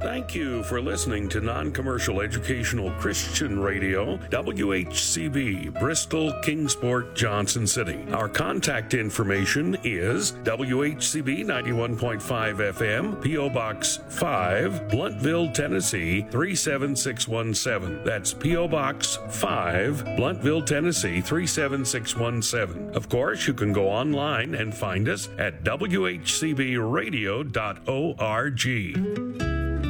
Thank you for listening to Non-Commercial Educational Christian Radio, WHCB, Bristol, Kingsport, Johnson City. Our contact information is WHCB 91.5 FM, P.O. Box 5, Blountville, Tennessee 37617. That's P.O. Box 5, Blountville, Tennessee 37617. Of course, you can go online and find us at WHCBradio.org.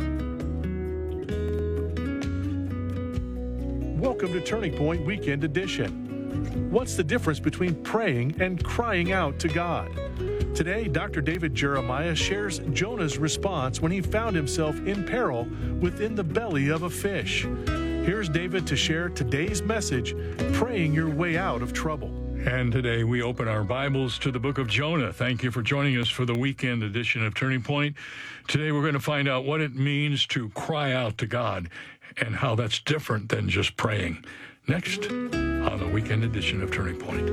Welcome to Turning Point Weekend Edition. What's the difference between praying and crying out to God? Today, Dr. David Jeremiah shares Jonah's response when he found himself in peril within the belly of a fish. Here's David to share today's message, Praying Your Way Out of Trouble. And today we open our Bibles to the book of Jonah. Thank you for joining us for the weekend edition of Turning Point. Today we're going to find out what it means to cry out to God and how that's different than just praying. Next on the weekend edition of Turning Point.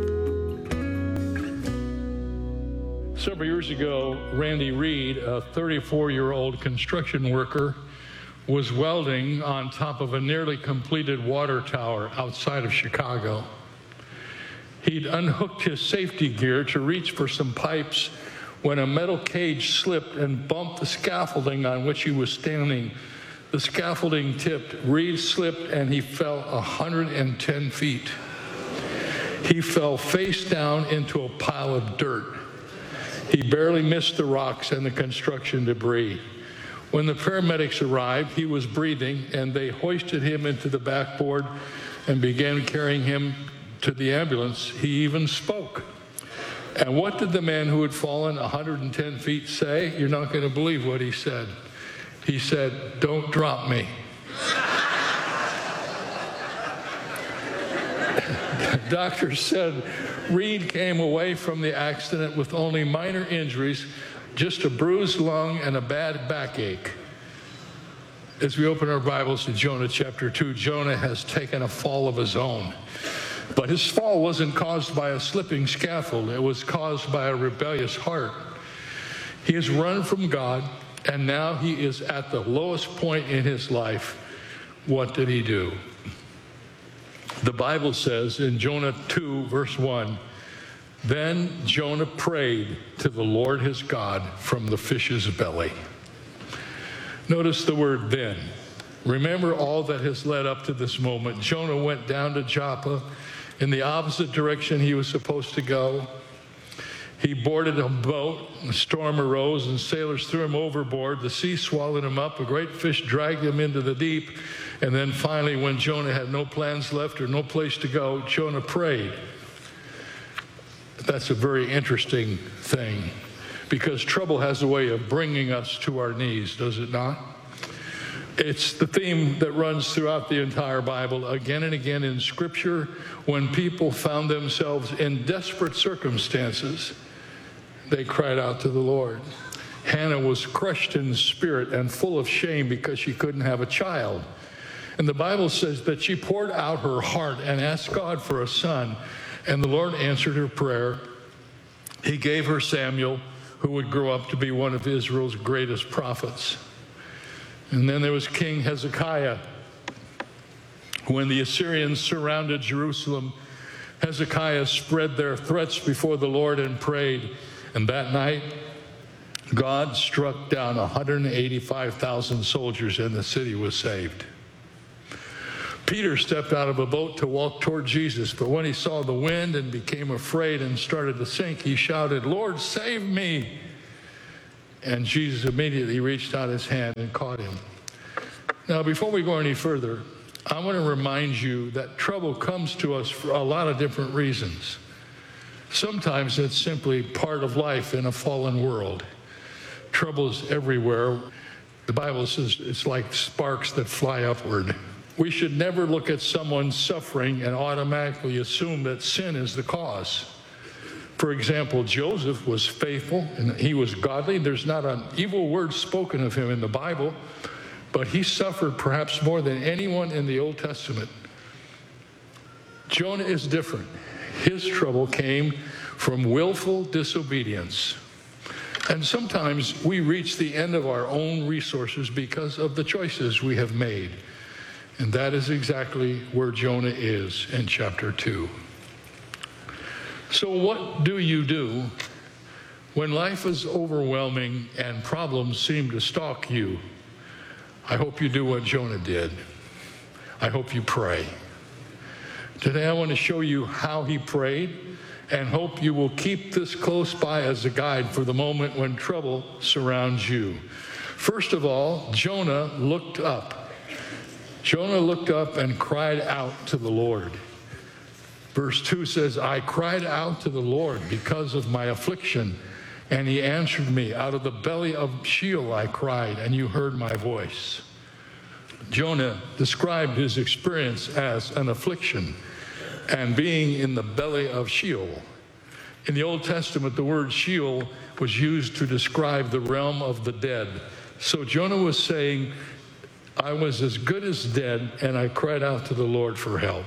Several years ago, Randy Reed, a 34-year-old construction worker, was welding on top of a nearly completed water tower outside of Chicago. He'd unhooked his safety gear to reach for some pipes when a metal cage slipped and bumped the scaffolding on which he was standing. The scaffolding tipped, Reed slipped, and he fell 110 feet. He fell face down into a pile of dirt. He barely missed the rocks and the construction debris. When the paramedics arrived, he was breathing, and they hoisted him into the backboard and began carrying him to the ambulance. He even spoke. And what did the man who had fallen 110 feet say? You're not going to believe what he said. He said, "Don't drop me." Doctors said Reed came away from the accident with only minor injuries, just a bruised lung and a bad backache. As we open our Bibles to Jonah chapter 2, Jonah has taken a fall of his own. But his fall wasn't caused by a slipping scaffold. It was caused by a rebellious heart. He has run from God, and now he is at the lowest point in his life. What did he do? The Bible says in Jonah 2, verse 1, "Then Jonah prayed to the Lord his God from the fish's belly." Notice the word "then." Remember all that has led up to this moment. Jonah went down to Joppa in the opposite direction he was supposed to go. He boarded a boat, a storm arose, and sailors threw him overboard. The sea swallowed him up, a great fish dragged him into the deep, and then finally, when Jonah had no plans left or no place to go, Jonah prayed. That's a very interesting thing, because trouble has a way of bringing us to our knees, does it not? It's the theme that runs throughout the entire Bible, again and again in Scripture. When people found themselves in desperate circumstances, they cried out to the Lord. Hannah was crushed in spirit and full of shame because she couldn't have a child. And the Bible says that she poured out her heart and asked God for a son, and the Lord answered her prayer. He gave her Samuel, who would grow up to be one of Israel's greatest prophets. And then there was King Hezekiah. When the Assyrians surrounded Jerusalem, Hezekiah spread their threats before the Lord and prayed. And that night, God struck down 185,000 soldiers, and the city was saved. Peter stepped out of a boat to walk toward Jesus, but when he saw the wind and became afraid and started to sink, he shouted, "Lord, save me!" And Jesus immediately reached out his hand and caught him. Now, before we go any further, I want to remind you that trouble comes to us for a lot of different reasons. Sometimes it's simply part of life in a fallen world. Trouble is everywhere. The Bible says it's like sparks that fly upward. We should never look at someone's suffering and automatically assume that sin is the cause. For example, Joseph was faithful and he was godly. There's not an evil word spoken of him in the Bible, but he suffered perhaps more than anyone in the Old Testament. Jonah is different. His trouble came from willful disobedience. And sometimes we reach the end of our own resources because of the choices we have made. And that is exactly where Jonah is in chapter 2. So what do you do when life is overwhelming and problems seem to stalk you? I hope you do what Jonah did. I hope you pray. Today I want to show you how he prayed, and hope you will keep this close by as a guide for the moment when trouble surrounds you. First of all, Jonah looked up. Jonah looked up and cried out to the Lord. Verse 2 says, I cried out to the Lord because of my affliction, and he answered me. Out of the belly of Sheol I cried, and you heard my voice. Jonah described his experience as an affliction and being in the belly of Sheol. In the Old Testament, the word Sheol was used to describe the realm of the dead. So Jonah was saying, I was as good as dead, and I cried out to the Lord for help.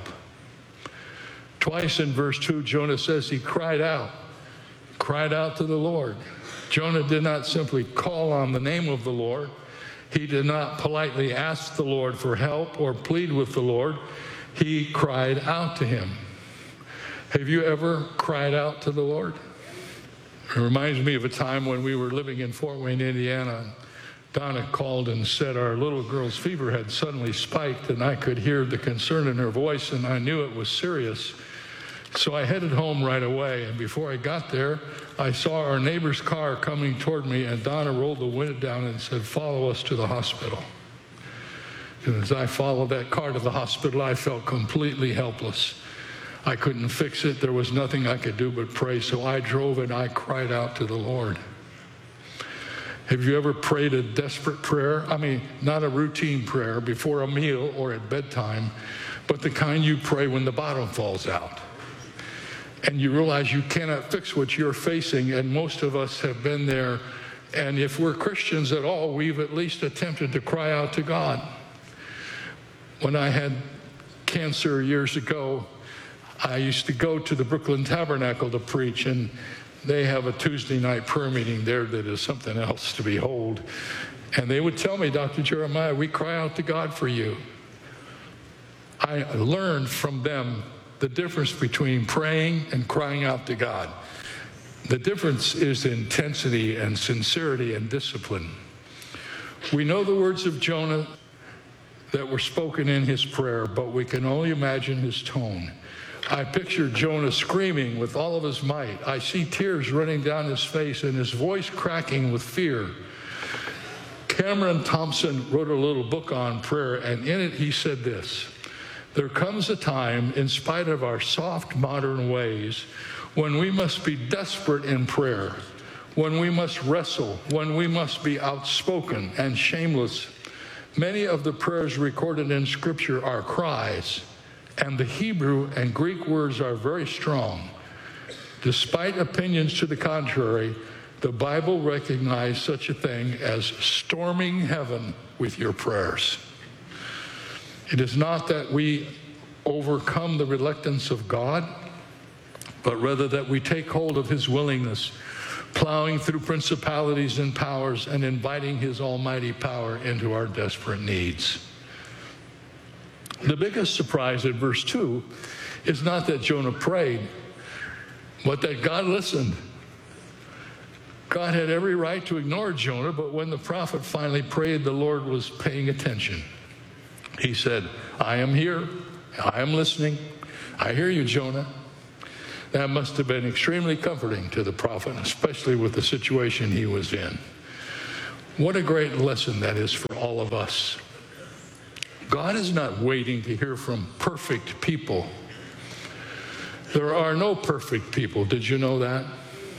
Twice in verse 2, Jonah says he cried out to the Lord. Jonah did not simply call on the name of the Lord. He did not politely ask the Lord for help or plead with the Lord. He cried out to him. Have you ever cried out to the Lord? It reminds me of a time when we were living in Fort Wayne, Indiana. Donna called and said our little girl's fever had suddenly spiked, and I could hear the concern in her voice, and I knew it was serious. So I headed home right away, and before I got there, I saw our neighbor's car coming toward me, and Donna rolled the window down and said, follow us to the hospital. And as I followed that car to the hospital, I felt completely helpless. I couldn't fix it. There was nothing I could do but pray. So I drove and I cried out to the Lord. Have you ever prayed a desperate prayer? I mean, not a routine prayer before a meal or at bedtime, but the kind you pray when the bottom falls out. And you realize you cannot fix what you're facing, and most of us have been there. And if we're Christians at all, we've at least attempted to cry out to God. When I had cancer years ago, I used to go to the Brooklyn Tabernacle to preach, and they have a Tuesday night prayer meeting there that is something else to behold. And they would tell me, Dr. Jeremiah, we cry out to God for you. I learned from them the difference between praying and crying out to God. The difference is intensity and sincerity and discipline. We know the words of Jonah that were spoken in his prayer, but we can only imagine his tone. I picture Jonah screaming with all of his might. I see tears running down his face and his voice cracking with fear. Cameron Thompson wrote a little book on prayer, and in it he said this: there comes a time, in spite of our soft modern ways, when we must be desperate in prayer, when we must wrestle, when we must be outspoken and shameless. Many of the prayers recorded in Scripture are cries, and the Hebrew and Greek words are very strong. Despite opinions to the contrary, the Bible recognizes such a thing as storming heaven with your prayers. It is not that we overcome the reluctance of God, but rather that we take hold of his willingness, plowing through principalities and powers and inviting his almighty power into our desperate needs. The biggest surprise in verse 2 is not that Jonah prayed, but that God listened. God had every right to ignore Jonah, but when the prophet finally prayed, the Lord was paying attention. He said, I am here. I am listening. I hear you, Jonah. That must have been extremely comforting to the prophet, especially with the situation he was in. What a great lesson that is for all of us. God is not waiting to hear from perfect people. There are no perfect people. Did you know that?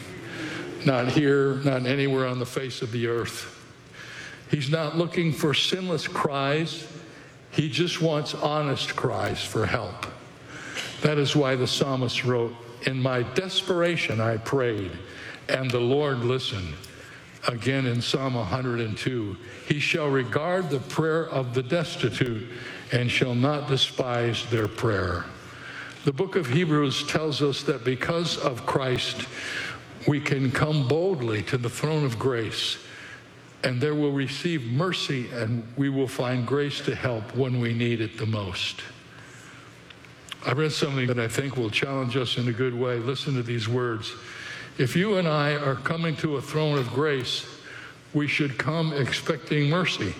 Not here, not anywhere on the face of the earth. He's not looking for sinless cries. He just wants honest cries for help. That is why the psalmist wrote, in my desperation I prayed, and the Lord listened. Again in Psalm 102, he shall regard the prayer of the destitute and shall not despise their prayer. The book of Hebrews tells us that because of Christ, we can come boldly to the throne of grace, and there will receive mercy, and we will find grace to help when we need it the most. I read something that I think will challenge us in a good way. Listen to these words. If you and I are coming to a throne of grace, we should come expecting mercy.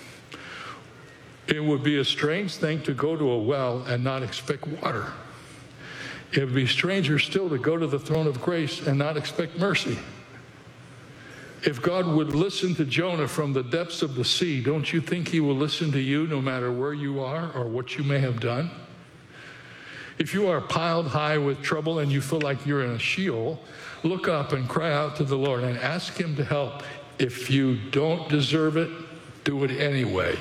It would be a strange thing to go to a well and not expect water. It would be stranger still to go to the throne of grace and not expect mercy. If God would listen to Jonah from the depths of the sea, don't you think he will listen to you no matter where you are or what you may have done? If you are piled high with trouble and you feel like you're in a Sheol, look up and cry out to the Lord and ask him to help. If you don't deserve it, do it anyway.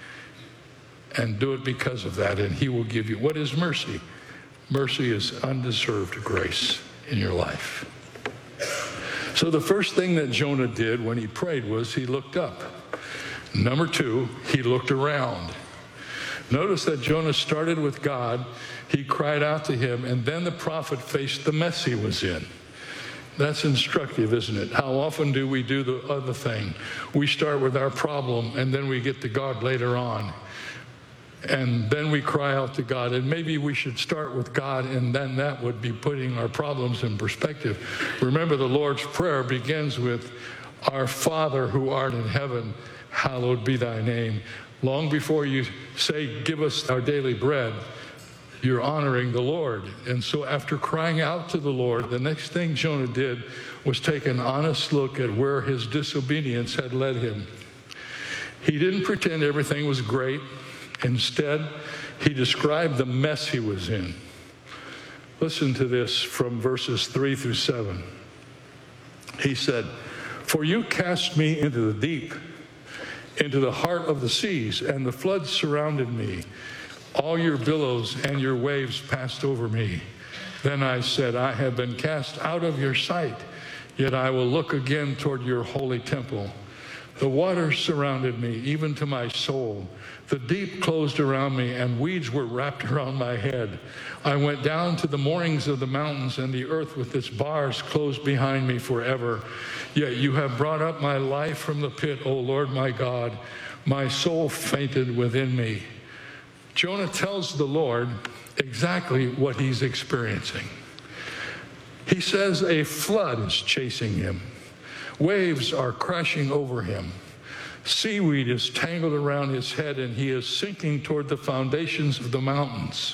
And do it because of that, and he will give you. What is mercy? Mercy is undeserved grace in your life. So the first thing that Jonah did when he prayed was he looked up. Number two, he looked around. Notice that Jonah started with God. He cried out to him, and then the prophet faced the mess he was in. That's instructive, isn't it? How often do we do the other thing? We start with our problem, and then we get to God later on. And then we cry out to God. And maybe we should start with God, and then that would be putting our problems in perspective. Remember, the Lord's Prayer begins with, Our Father who art in heaven, hallowed be thy name. Long before you say, give us our daily bread, you're honoring the Lord. And so after crying out to the Lord, the next thing Jonah did was take an honest look at where his disobedience had led him. He didn't pretend everything was great. Instead, he described the mess he was in. Listen to this from verses 3 through 7. He said, For you cast me into the deep, into the heart of the seas, and the floods surrounded me. All your billows and your waves passed over me. Then I said, I have been cast out of your sight, yet I will look again toward your holy temple. The waters surrounded me, even to my soul. The deep closed around me, and weeds were wrapped around my head. I went down to the moorings of the mountains, and the earth with its bars closed behind me forever. Yet you have brought up my life from the pit, O Lord my God. My soul fainted within me. Jonah tells the Lord exactly what he's experiencing. He says a flood is chasing him. Waves are crashing over him. Seaweed is tangled around his head, and he is sinking toward the foundations of the mountains.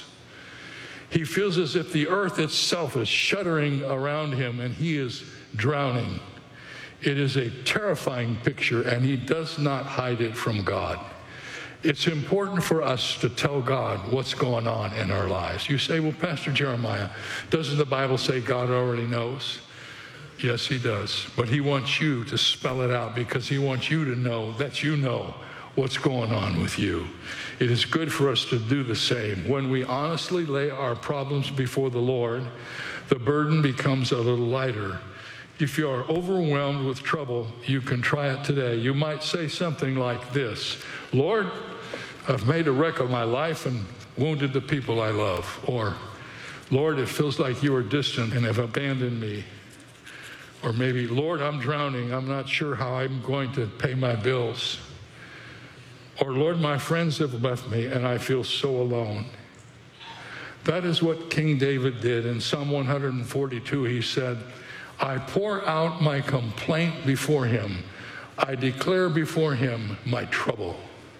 He feels as if the earth itself is shuddering around him, and he is drowning. It is a terrifying picture, and he does not hide it from God. It's important for us to tell God what's going on in our lives. You say, well, Pastor Jeremiah, doesn't the Bible say God already knows? Yes, he does. But he wants you to spell it out because he wants you to know that you know what's going on with you. It is good for us to do the same. When we honestly lay our problems before the Lord, the burden becomes a little lighter. If you are overwhelmed with trouble, you can try it today. You might say something like this: Lord, I've made a wreck of my life and wounded the people I love. Or, Lord, it feels like you are distant and have abandoned me. Or maybe, Lord, I'm drowning. I'm not sure how I'm going to pay my bills. Or, Lord, my friends have left me and I feel so alone. That is what King David did. In Psalm 142, he said, I pour out my complaint before him. I declare before him my trouble.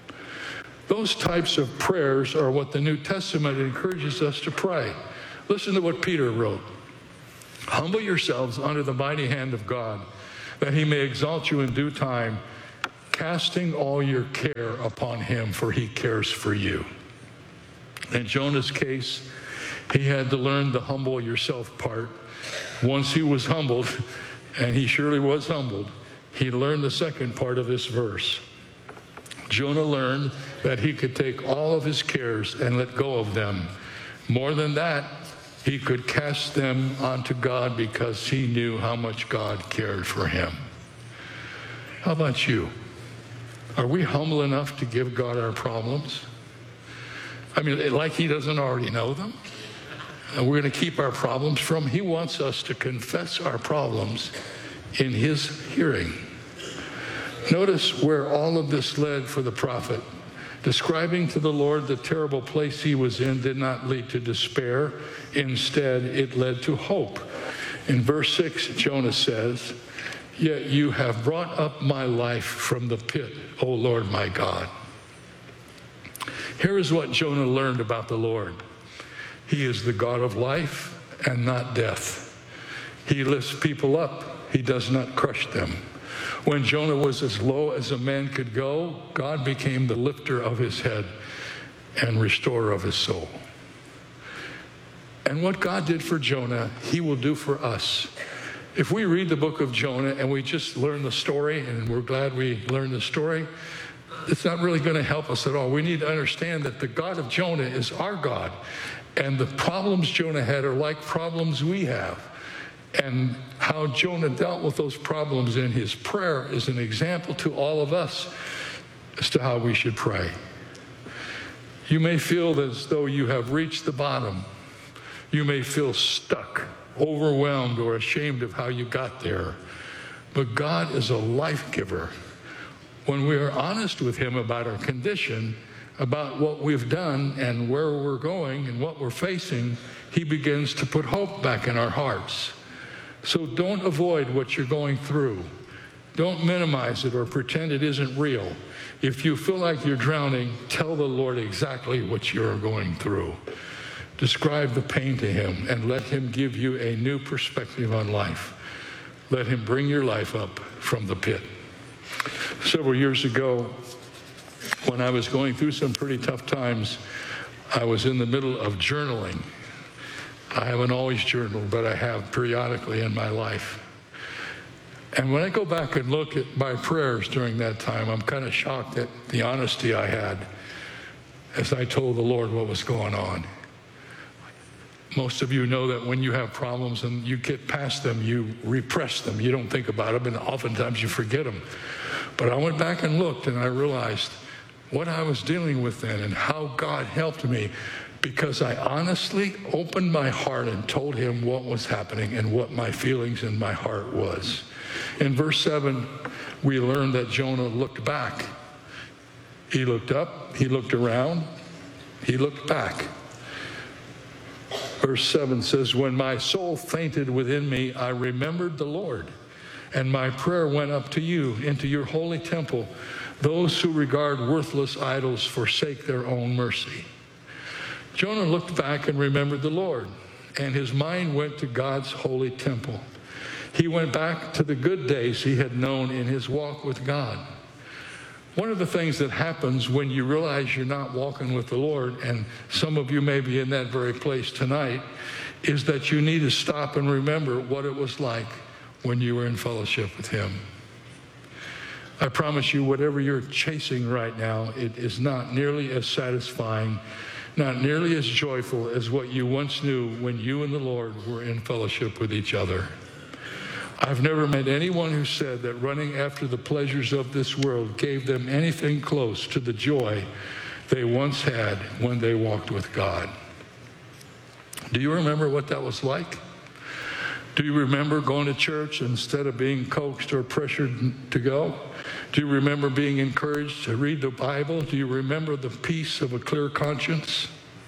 Those types of prayers are what the New Testament encourages us to pray. Listen to what Peter wrote. Humble yourselves under the mighty hand of God, that he may exalt you in due time, casting all your care upon him, for he cares for you. In Jonah's case, he had to learn the humble yourself part. Once he was humbled, and he surely was humbled, he learned the second part of this verse. Jonah learned that he could take all of his cares and let go of them. More than that, he could cast them onto God because he knew how much God cared for him. How about you? Are we humble enough to give God our problems? I mean, like he doesn't already know them? we're going to keep our problems from. He wants us to confess our problems in his hearing. Notice where all of this led for the prophet. Describing to the Lord the terrible place he was in did not lead to despair. Instead, it led to hope. In verse 6, Jonah says, "Yet you have brought up my life from the pit, O Lord my God." Here is what Jonah learned about the Lord. He is the God of life and not death. He lifts people up. He does not crush them. When Jonah was as low as a man could go, God became the lifter of his head and restorer of his soul. And what God did for Jonah, he will do for us. If we read the book of Jonah and we just learn the story, and we're glad we learned the story, it's not really going to help us at all. We need to understand that the God of Jonah is our God. And the problems Jonah had are like problems we have. And how Jonah dealt with those problems in his prayer is an example to all of us as to how we should pray. You may feel as though you have reached the bottom. You may feel stuck, overwhelmed, or ashamed of how you got there. But God is a life giver. When we are honest with him about our condition, about what we've done and where we're going and what we're facing, he begins to put hope back in our hearts. So don't avoid what you're going through. Don't minimize it or pretend it isn't real. If you feel like you're drowning, tell the Lord exactly what you're going through. Describe the pain to him and let him give you a new perspective on life. Let him bring your life up from the pit. Several years ago, when I was going through some pretty tough times, I was in the middle of journaling. I haven't always journaled, but I have periodically in my life. And when I go back and look at my prayers during that time, I'm kind of shocked at the honesty I had as I told the Lord what was going on. Most of you know that when you have problems and you get past them, you repress them. You don't think about them, and oftentimes you forget them. But I went back and looked, and I realized what I was dealing with then and how God helped me, because I honestly opened my heart and told him what was happening and what my feelings in my heart was. In verse 7, we learned that Jonah looked back. He looked up, he looked around, he looked back. Verse 7 says, "When my soul fainted within me, I remembered the Lord, and my prayer went up to you into your holy temple. Those who regard worthless idols forsake their own mercy." Jonah looked back and remembered the Lord, and his mind went to God's holy temple. He went back to the good days he had known in his walk with God. One of the things that happens when you realize you're not walking with the Lord, and some of you may be in that very place tonight, is that you need to stop and remember what it was like when you were in fellowship with him. I promise you, whatever you're chasing right now, it is not nearly as satisfying, not nearly as joyful as what you once knew when you and the Lord were in fellowship with each other. I've never met anyone who said that running after the pleasures of this world gave them anything close to the joy they once had when they walked with God. Do you remember what that was like? Do you remember going to church instead of being coaxed or pressured to go? Do you remember being encouraged to read the Bible? Do you remember the peace of a clear conscience?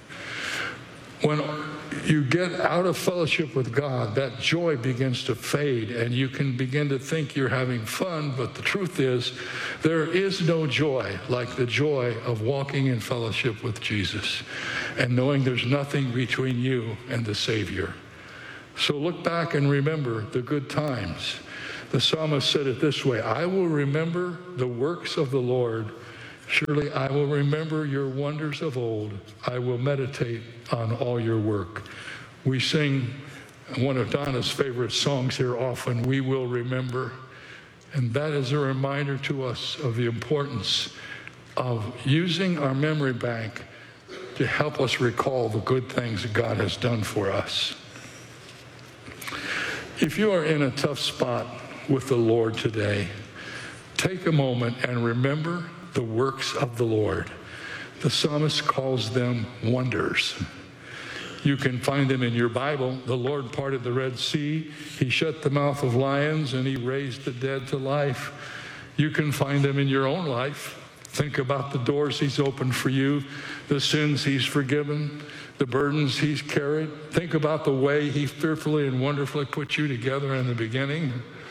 When you get out of fellowship with God, that joy begins to fade, and you can begin to think you're having fun, but the truth is, there is no joy like the joy of walking in fellowship with Jesus and knowing there's nothing between you and the Savior. So look back and remember the good times. The psalmist said it this way, "I will remember the works of the Lord. Surely I will remember your wonders of old. I will meditate on all your work." We sing one of Donna's favorite songs here often, "We Will Remember." And that is a reminder to us of the importance of using our memory bank to help us recall the good things that God has done for us. If you are in a tough spot with the Lord today, take a moment and remember the works of the Lord. The psalmist calls them wonders. You can find them in your Bible. The Lord parted the Red Sea. He shut the mouth of lions, and he raised the dead to life. You can find them in your own life. Think about the doors he's opened for you, the sins he's forgiven, the burdens he's carried. Think about the way he fearfully and wonderfully put you together in the beginning.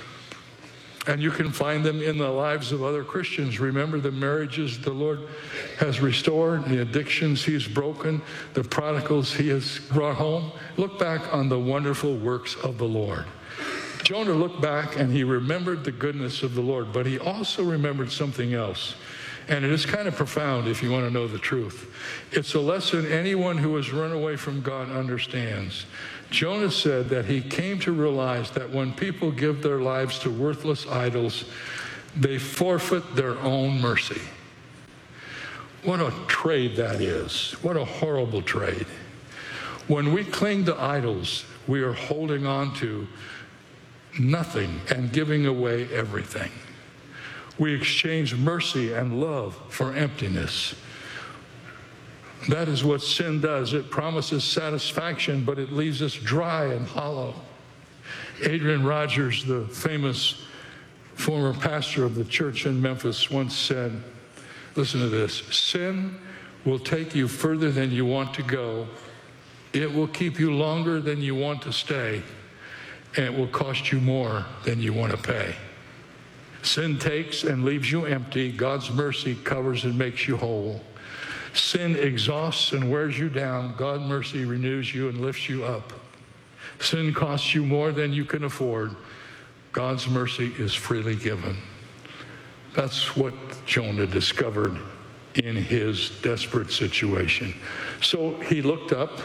And you can find them in the lives of other Christians. Remember the marriages the Lord has restored, the addictions he's broken, the prodigals he has brought home. Look back on the wonderful works of the Lord. Jonah looked back and he remembered the goodness of the Lord, but he also remembered something else. And it is kind of profound if you want to know the truth. It's a lesson anyone who has run away from God understands. Jonah said that he came to realize that when people give their lives to worthless idols, they forfeit their own mercy. What a trade that is. What a horrible trade. When we cling to idols, we are holding on to nothing and giving away everything. We exchange mercy and love for emptiness. That is what sin does. It promises satisfaction, but it leaves us dry and hollow. Adrian Rogers, the famous former pastor of the church in Memphis, once said, listen to this, sin will take you further than you want to go. It will keep you longer than you want to stay, and it will cost you more than you want to pay. Sin takes and leaves you empty. God's mercy covers and makes you whole. Sin exhausts and wears you down. God's mercy renews you and lifts you up. Sin costs you more than you can afford. God's mercy is freely given. That's what Jonah discovered in his desperate situation. So he looked up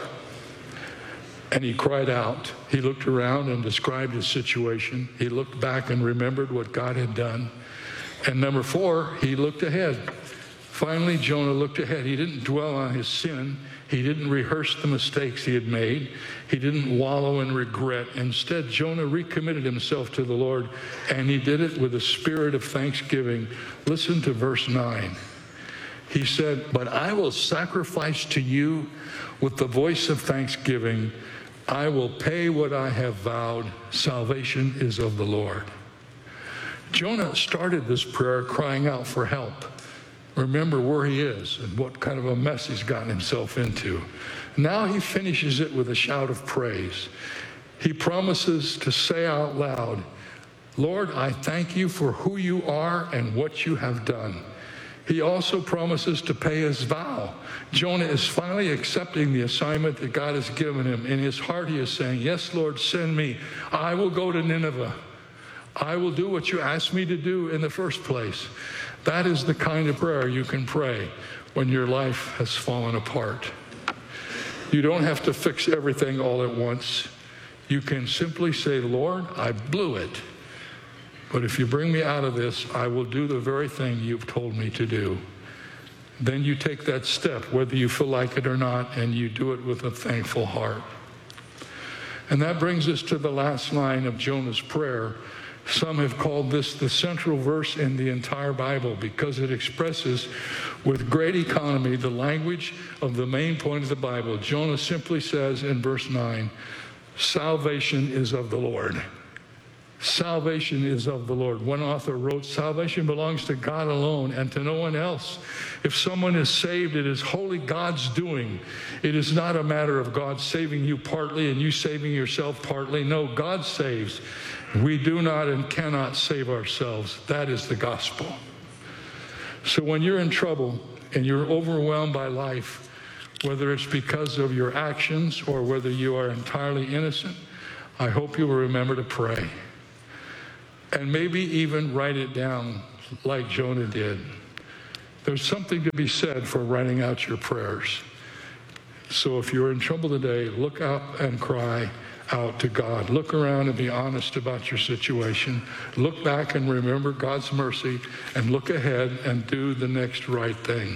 and he cried out. He looked around and described his situation. He looked back and remembered what God had done. And number 4, he looked ahead. Finally, Jonah looked ahead. He didn't dwell on his sin. He didn't rehearse the mistakes he had made. He didn't wallow in regret. Instead, Jonah recommitted himself to the Lord, and he did it with a spirit of thanksgiving. Listen to verse 9. He said, "But I will sacrifice to you with the voice of thanksgiving. I will pay what I have vowed. Salvation is of the Lord." Jonah started this prayer crying out for help. Remember where he is and what kind of a mess he's gotten himself into. Now he finishes it with a shout of praise. He promises to say out loud, "Lord, I thank you for who you are and what you have done." He also promises to pay his vow. Jonah is finally accepting the assignment that God has given him. In his heart, he is saying, "Yes, Lord, send me. I will go to Nineveh. I will do what you asked me to do in the first place." That is the kind of prayer you can pray when your life has fallen apart. You don't have to fix everything all at once. You can simply say, "Lord, I blew it. But if you bring me out of this, I will do the very thing you've told me to do." Then you take that step, whether you feel like it or not, and you do it with a thankful heart. And that brings us to the last line of Jonah's prayer. Some have called this the central verse in the entire Bible because it expresses with great economy the language of the main point of the Bible. Jonah simply says in verse 9, "Salvation is of the Lord." Salvation is of the Lord. One author wrote, "Salvation belongs to God alone and to no one else. If someone is saved, it is wholly God's doing. It is not a matter of God saving you partly and you saving yourself partly. No, God saves. We do not and cannot save ourselves." That is the gospel. So when you're in trouble and you're overwhelmed by life, whether it's because of your actions or whether you are entirely innocent, I hope you will remember to pray. And maybe even write it down like Jonah did. There's something to be said for writing out your prayers. So if you're in trouble today, look up and cry out to God. Look around and be honest about your situation. Look back and remember God's mercy, and look ahead and do the next right thing.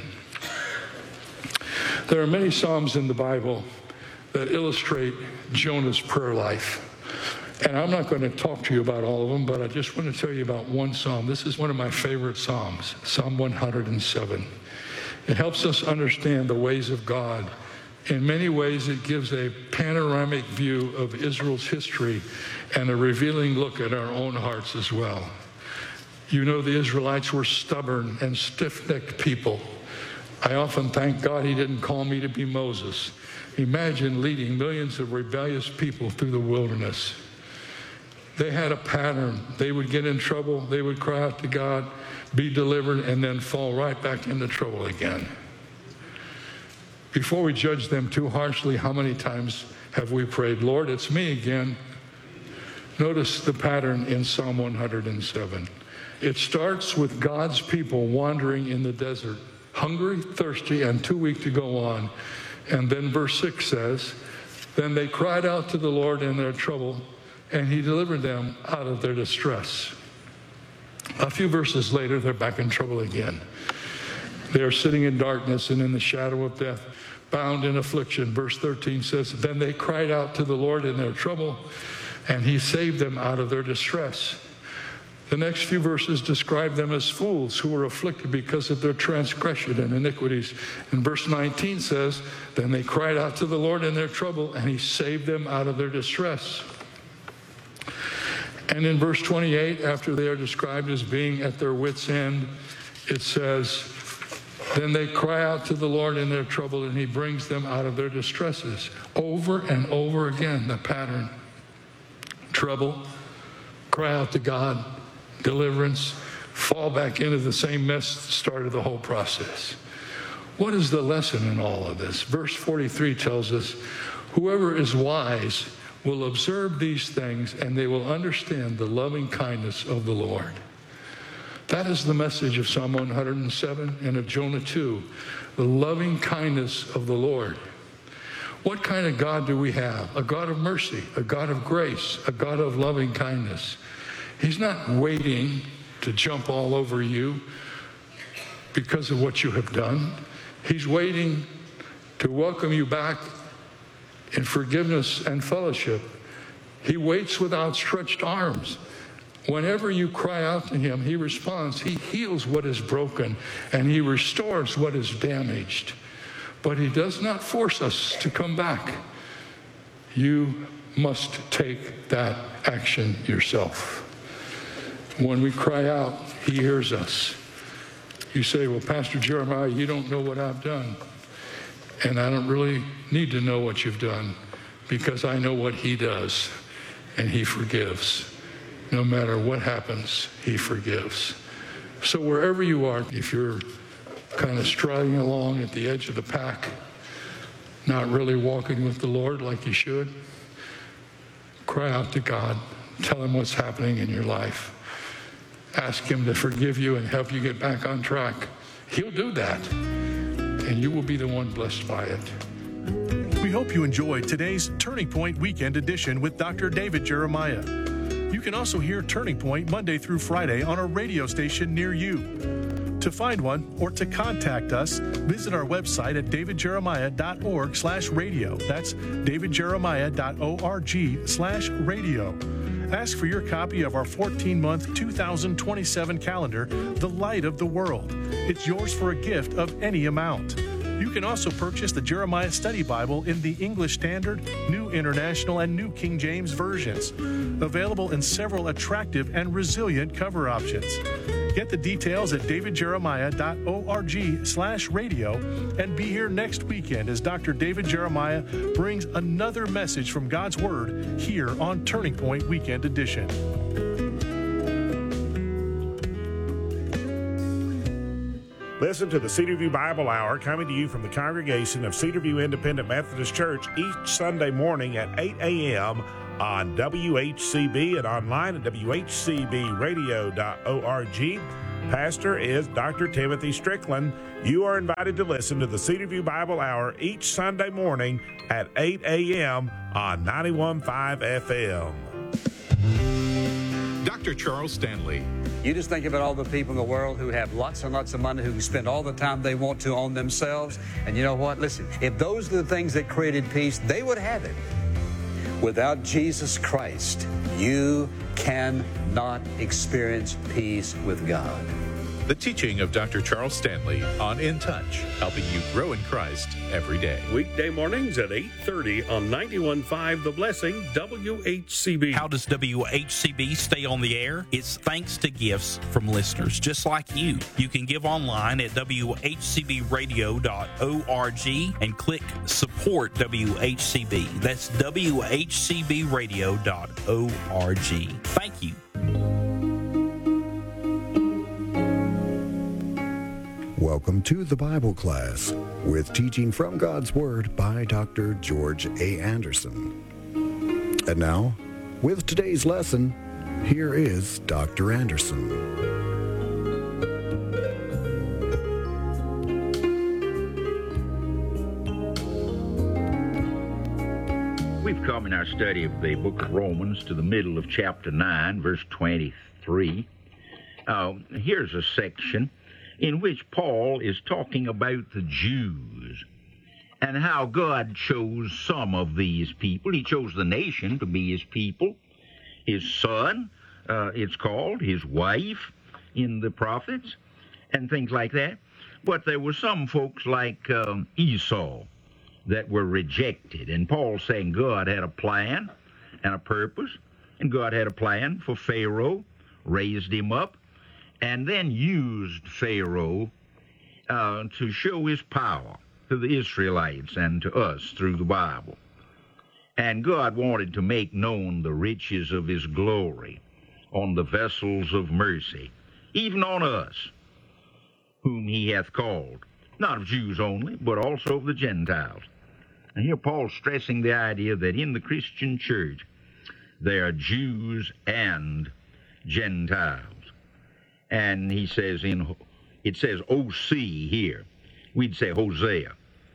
There are many Psalms in the Bible that illustrate Jonah's prayer life. And I'm not going to talk to you about all of them, but I just want to tell you about one Psalm. This is one of my favorite Psalms, Psalm 107. It helps us understand the ways of God In many ways, it gives a panoramic view of Israel's history and a revealing look at our own hearts as well. You know, the Israelites were stubborn and stiff-necked people. I often thank God he didn't call me to be Moses. Imagine leading millions of rebellious people through the wilderness. They had a pattern. They would get in trouble, they would cry out to God, be delivered, and then fall right back into trouble again. Before we judge them too harshly, how many times have we prayed, Lord, it's me again? Notice the pattern in Psalm 107. It starts with God's people wandering in the desert, hungry, thirsty, and too weak to go on. And then verse 6 says, then they cried out to the Lord in their trouble, and he delivered them out of their distress. A few verses later, they're back in trouble again. They are sitting in darkness and in the shadow of death, bound in affliction. Verse 13 says, then they cried out to the Lord in their trouble, and he saved them out of their distress. The next few verses describe them as fools who were afflicted because of their transgression and iniquities. And verse 19 says, then they cried out to the Lord in their trouble, and he saved them out of their distress. And in verse 28, after they are described as being at their wits' end, it says, then they cry out to the Lord in their trouble, and he brings them out of their distresses. Over and over again, the pattern. Trouble, cry out to God, deliverance, fall back into the same mess that started the whole process. What is the lesson in all of this? Verse 43 tells us, whoever is wise will observe these things, and they will understand the loving kindness of the Lord. That is the message of Psalm 107 and of Jonah 2, the loving kindness of the Lord. What kind of God do we have? A God of mercy, a God of grace, a God of loving kindness. He's not waiting to jump all over you because of what you have done. He's waiting to welcome you back in forgiveness and fellowship. He waits with outstretched arms. Whenever you cry out to him, he responds. He heals what is broken, and he restores what is damaged. But he does not force us to come back. You must take that action yourself. When we cry out, he hears us. You say, well, Pastor Jeremiah, you don't know what I've done. And I don't really need to know what you've done, because I know what he does, and he forgives. No matter what happens, he forgives. So wherever you are, if you're kind of striding along at the edge of the pack, not really walking with the Lord like you should, cry out to God. Tell him what's happening in your life. Ask him to forgive you and help you get back on track. He'll do that, and you will be the one blessed by it. We hope you enjoyed today's Turning Point Weekend Edition with Dr. David Jeremiah. You can also hear Turning Point Monday through Friday on a radio station near you. To find one or to contact us, visit our website at davidjeremiah.org/radio. That's davidjeremiah.org/radio. Ask for your copy of our 14-month 2027 calendar, The Light of the World. It's yours for a gift of any amount. You can also purchase the Jeremiah Study Bible in the English Standard, New International, and New King James versions, available in several attractive and resilient cover options. Get the details at davidjeremiah.org/radio and be here next weekend as Dr. David Jeremiah brings another message from God's Word here on Turning Point Weekend Edition. Listen to the Cedarview Bible Hour coming to you from the congregation of Cedarview Independent Methodist Church each Sunday morning at 8 a.m. on WHCB and online at WHCBradio.org. Pastor is Dr. Timothy Strickland. You are invited to listen to the Cedarview Bible Hour each Sunday morning at 8 a.m. on 91.5 FM. Dr. Charles Stanley. You just think about all the people in the world who have lots and lots of money, who can spend all the time they want to on themselves. And you know what? Listen, if those are the things that created peace, they would have it. Without Jesus Christ, you cannot experience peace with God. the teaching of Dr. Charles Stanley on In Touch, helping you grow in Christ every day. Weekday mornings at 8:30 on 91.5 The Blessing WHCB. How does WHCB stay on the air? It's thanks to gifts from listeners just like you. You can give online at WHCBradio.org and click Support WHCB. That's WHCBradio.org. Thank you. Welcome to the Bible class with teaching from God's Word by Dr. George A. Anderson. And now, with today's lesson, here is Dr. Anderson. We've come in our study of the book of Romans to the middle of chapter 9, verse 23. Here's a section in which Paul is talking about the Jews and how God chose some of these people. He chose the nation to be his people, his son, it's called, his wife in the prophets, and things like that. But there were some folks like Esau that were rejected. And Paul's saying God had a plan and a purpose, and God had a plan for Pharaoh, raised him up, and then used Pharaoh to show his power to the Israelites and to us through the Bible. And God wanted to make known the riches of his glory on the vessels of mercy, even on us, whom he hath called, not of Jews only, but also of the Gentiles. And here Paul's stressing the idea that in the Christian church there are Jews and Gentiles. And he says, it says OC here. We'd say Hosea.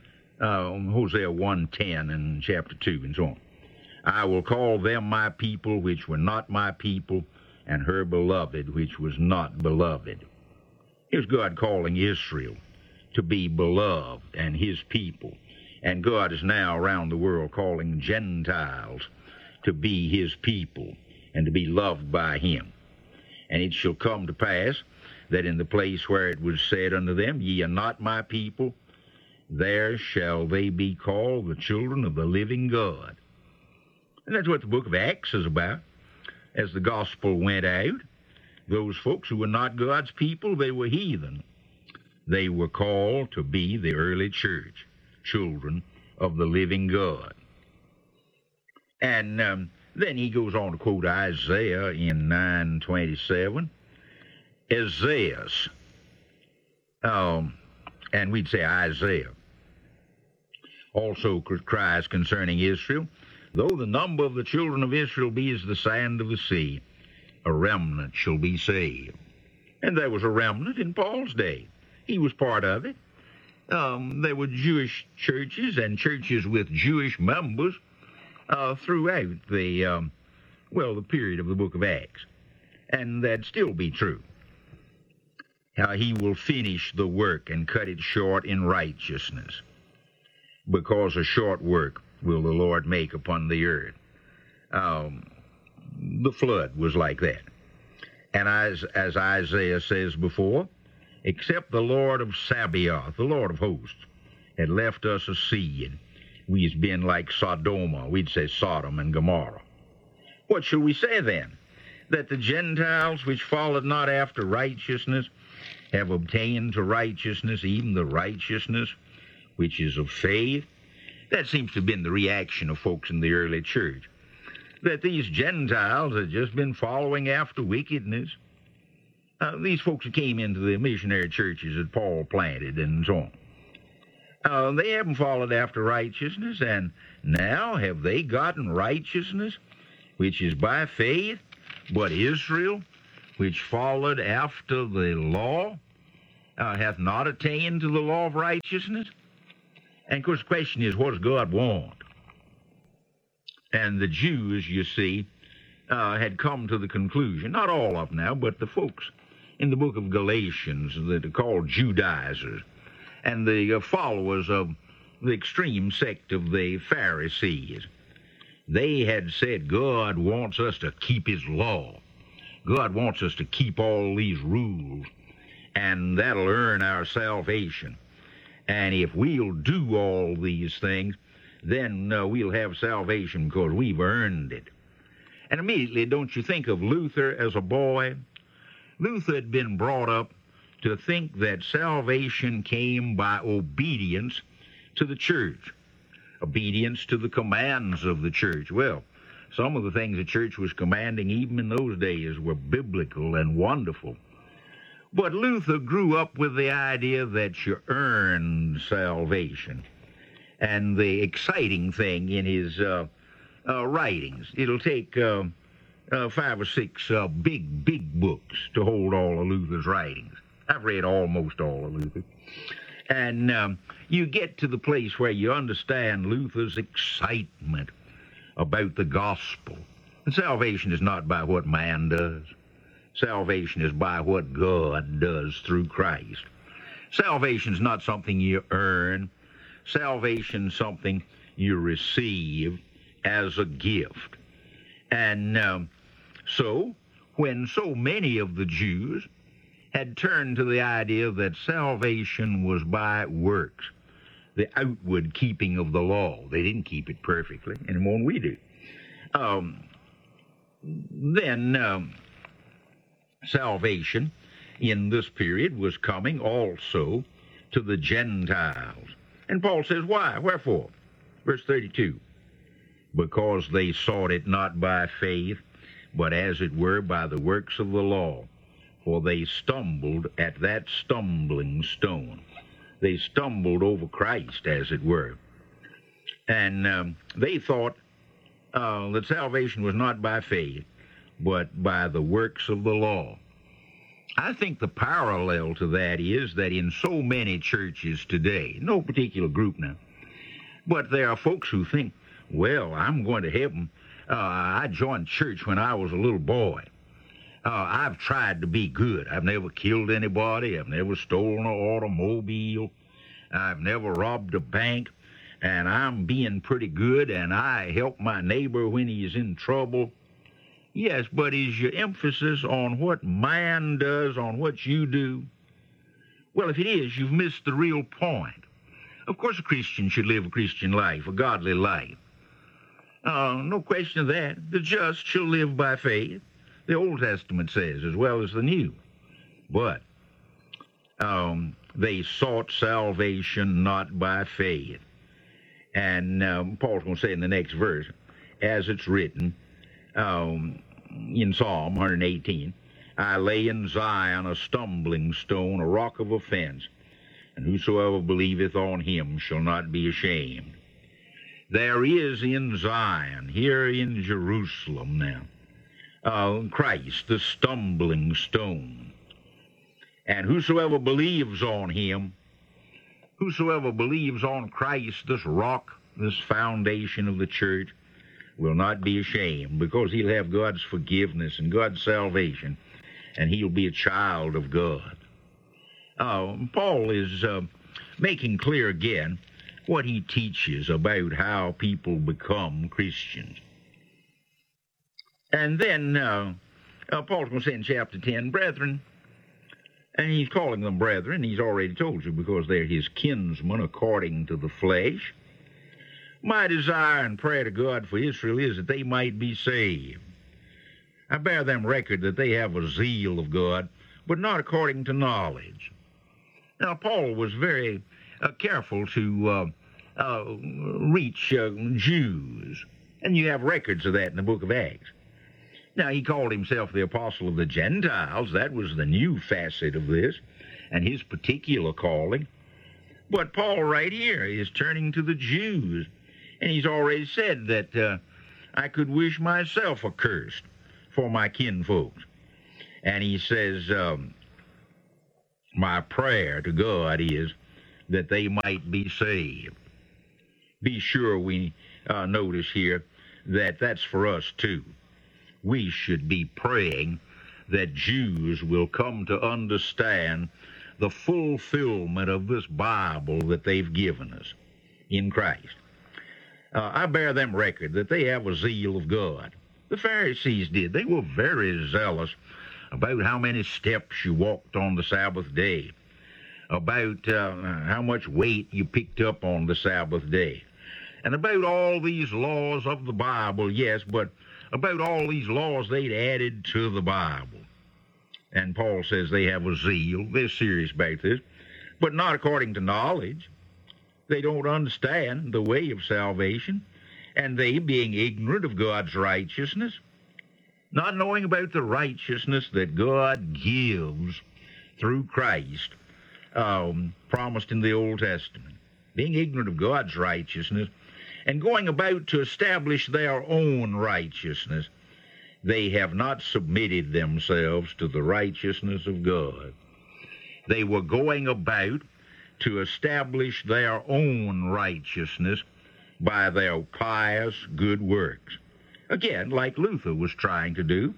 Hosea 1:10 and chapter 2 and so on. I will call them my people which were not my people, and her beloved which was not beloved. Here's God calling Israel to be beloved and his people. And God is now around the world calling Gentiles to be his people and to be loved by him. And it shall come to pass that in the place where it was said unto them, Ye are not my people, there shall they be called the children of the living God. And that's what the book of Acts is about. As the gospel went out, those folks who were not God's people, they were heathen. They were called to be the early church, children of the living God. And then he goes on to quote Isaiah in 9:27. Esaias, and we'd say Isaiah, also cries concerning Israel, though the number of the children of Israel be as the sand of the sea, a remnant shall be saved. And there was a remnant in Paul's day. He was part of it. There were Jewish churches and churches with Jewish members throughout the period of the book of Acts. And that'd still be true. He will finish the work and cut it short in righteousness, because a short work will the Lord make upon the earth. The flood was like that. And as Isaiah says before, except the Lord of Sabaoth, the Lord of hosts, had left us a seed, we'd been like Sodom, we'd say Sodom and Gomorrah. What shall we say then? That the Gentiles which followed not after righteousness have obtained to righteousness, even the righteousness which is of faith? That seems to have been the reaction of folks in the early church, that these Gentiles had just been following after wickedness. These folks who came into the missionary churches that Paul planted and so on, they haven't followed after righteousness, and now have they gotten righteousness, which is by faith? But Israel, which followed after the law, hath not attained to the law of righteousness? And of course the question is, what does God want? And the Jews, you see, had come to the conclusion, not all of them now, but the folks in the book of Galatians that are called Judaizers, and the followers of the extreme sect of the Pharisees. They had said God wants us to keep his law. God wants us to keep all these rules. and that'll earn our salvation. And if we'll do all these things, then we'll have salvation because we've earned it. And immediately, don't you think of Luther as a boy? Luther had been brought up to think that salvation came by obedience to the church, obedience to the commands of the church. Well, some of the things the church was commanding even in those days were biblical and wonderful. But Luther grew up with the idea that you earn salvation. And the exciting thing in his writings, it'll take 5 or 6 big books to hold all of Luther's writings. I've read almost all of Luther. And you get to the place where you understand Luther's excitement about the gospel. And salvation is not by what man does. Salvation is by what God does through Christ. Salvation is not something you earn. Salvation is something you receive as a gift. And so, when so many of the Jews had turned to the idea that salvation was by works, the outward keeping of the law, they didn't keep it perfectly any more than we do, then salvation in this period was coming also to the Gentiles. And Paul says, why? Wherefore? Verse 32, because they sought it not by faith, but as it were by the works of the law. For they stumbled at that stumbling stone. They stumbled over Christ, as it were. And they thought that salvation was not by faith, but by the works of the law. I think the parallel to that is that in so many churches today, no particular group now, but there are folks who think, well, I'm going to heaven. I joined church when I was a little boy. I've tried to be good. I've never killed anybody. I've never stolen an automobile. I've never robbed a bank. And I'm being pretty good, and I help my neighbor when he's in trouble. Yes, but is your emphasis on what man does, on what you do? Well, if it is, you've missed the real point. Of course a Christian should live a Christian life, a godly life. No question of that. The just shall live by faith, the Old Testament says, as well as the New. But they sought salvation not by faith. And Paul's going to say in the next verse, as it's written in Psalm 118, I lay in Zion a stumbling stone, a rock of offense, and whosoever believeth on him shall not be ashamed. There is in Zion, here in Jerusalem now, Christ, the stumbling stone. And whosoever believes on him, whosoever believes on Christ, this rock, this foundation of the church, will not be ashamed, because he'll have God's forgiveness and God's salvation, and he'll be a child of God. Paul is making clear again what he teaches about how people become Christians. And then Paul's going to say in chapter 10, brethren, and he's calling them brethren. He's already told you, because they're his kinsmen according to the flesh. My desire and prayer to God for Israel is that they might be saved. I bear them record that they have a zeal of God, but not according to knowledge. Now, Paul was very careful to reach Jews, and you have records of that in the book of Acts. Now, he called himself the apostle of the Gentiles. That was the new facet of this, and his particular calling. But Paul right here is turning to the Jews, and he's already said that I could wish myself accursed for my kinfolks. And he says, my prayer to God is that they might be saved. Be sure we notice here that that's for us too. We should be praying that Jews will come to understand the fulfillment of this Bible that they've given us in Christ. I bear them record that they have a zeal of God. The Pharisees did. They were very zealous about how many steps you walked on the Sabbath day, about how much weight you picked up on the Sabbath day, and about all these laws of the Bible, yes, but about all these laws they'd added to the Bible. And Paul says they have a zeal, they're serious about this, but not according to knowledge. They don't understand the way of salvation, and they, being ignorant of God's righteousness, not knowing about the righteousness that God gives through Christ, promised in the Old Testament, being ignorant of God's righteousness, and going about to establish their own righteousness, they have not submitted themselves to the righteousness of God. They were going about to establish their own righteousness by their pious good works. Again, like Luther was trying to do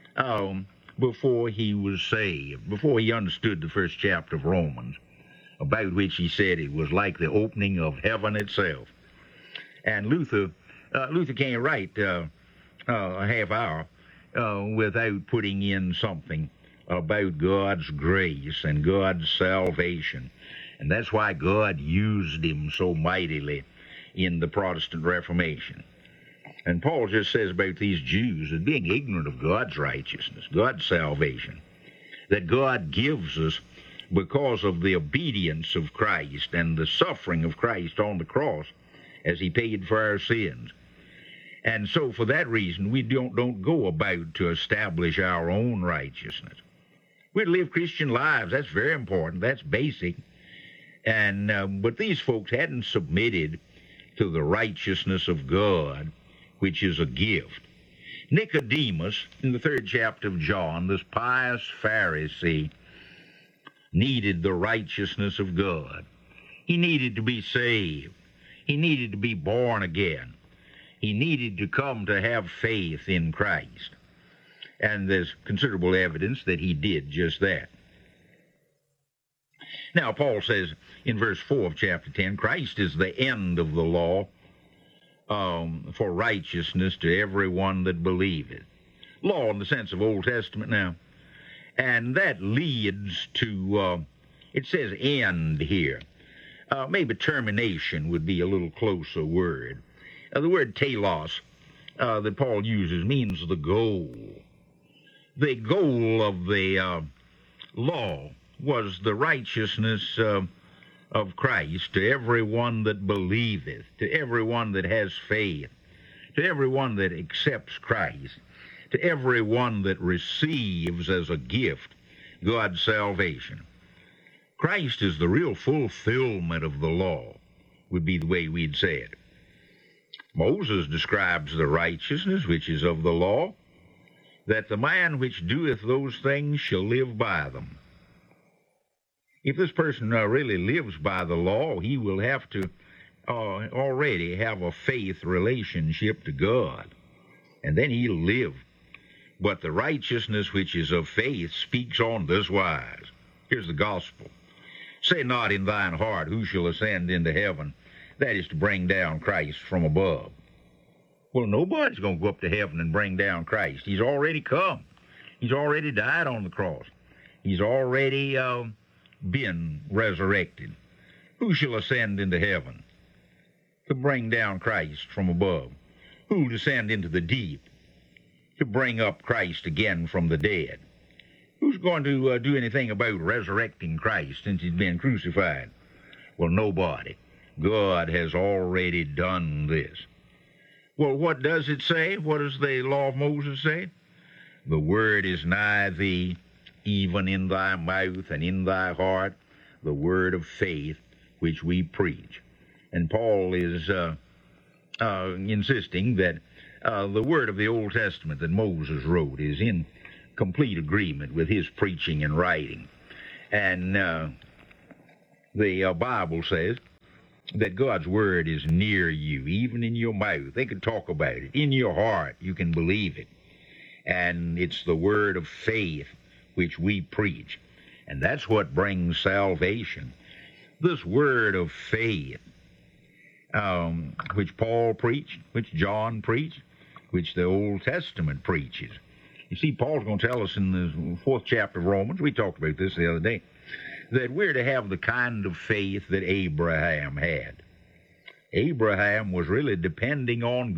before he was saved, before he understood the first chapter of Romans, about which he said it was like the opening of heaven itself. And Luther can't write a half hour without putting in something about God's grace and God's salvation. And that's why God used him so mightily in the Protestant Reformation. And Paul just says about these Jews that being ignorant of God's righteousness, God's salvation, that God gives us because of the obedience of Christ and the suffering of Christ on the cross as he paid for our sins. And so for that reason, we don't go about to establish our own righteousness. We live Christian lives. That's very important. That's basic. And but these folks hadn't submitted to the righteousness of God, which is a gift. Nicodemus, in the 3rd chapter of John, this pious Pharisee, needed the righteousness of God. He needed to be saved. He needed to be born again. He needed to come to have faith in Christ. And there's considerable evidence that he did just that. Now, Paul says in verse 4 of chapter 10, Christ is the end of the law for righteousness to everyone that believeth. Law in the sense of Old Testament now. And that leads to, it says end here. Maybe termination would be a little closer word. The word telos that Paul uses means the goal. The goal of the law was the righteousness of Christ to everyone that believeth, to everyone that has faith, to everyone that accepts Christ, to everyone that receives as a gift God's salvation. Christ is the real fulfillment of the law, would be the way we'd say it. Moses describes the righteousness which is of the law, that the man which doeth those things shall live by them. If this person really lives by the law, he will have to already have a faith relationship to God, and then he'll live. But the righteousness which is of faith speaks on this wise. Here's the gospel. Say not in thine heart, who shall ascend into heaven? That is to bring down Christ from above. Well, nobody's going to go up to heaven and bring down Christ. He's already come. He's already died on the cross. He's already been resurrected. Who shall ascend into heaven to bring down Christ from above? Who will descend into the deep to bring up Christ again from the dead? Who's going to do anything about resurrecting Christ since he's been crucified? Well, nobody. God has already done this. Well, what does it say? What does the law of Moses say? The word is nigh thee, even in thy mouth and in thy heart, the word of faith which we preach. And Paul is insisting that the word of the Old Testament that Moses wrote is in complete agreement with his preaching and writing. And the Bible says that God's word is near you, even in your mouth. They can talk about it. In your heart, you can believe it. And it's the word of faith which we preach. And that's what brings salvation. This word of faith, which Paul preached, which John preached, which the Old Testament preaches, You see, Paul's going to tell us in the 4th chapter of Romans, we talked about this the other day, that we're to have the kind of faith that Abraham had. Abraham was really depending on